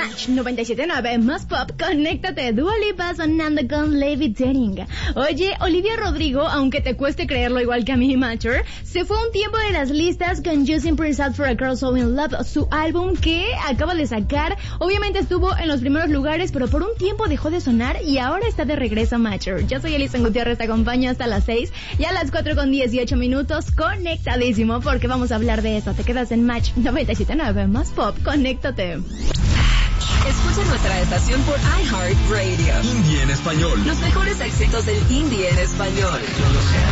Match 97.9 más pop, conéctate. Dua Lipa sonando con Levitating. Oye, Olivia Rodrigo, aunque te cueste creerlo igual que a mí, Matcher, se fue un tiempo de las listas con You Simply Sad for a Girl So In Love, su álbum que acaba de sacar. Obviamente estuvo en los primeros lugares, pero por un tiempo dejó de sonar y ahora está de regreso, Matcher. Yo soy Elisa Gutiérrez, te acompaño hasta las 6 y a las 4:18 conectadísimo porque vamos a hablar de eso. Te quedas en Match 97.9 más pop, conéctate. Escucha nuestra estación por iHeartRadio. Indie en español. Los mejores éxitos del indie en español.